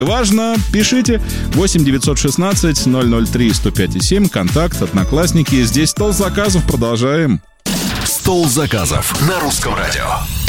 Важно, пишите 8 916 003 105 7, контакт, Одноклассники. Здесь стол заказов, продолжаем. Стол заказов на Русском радио.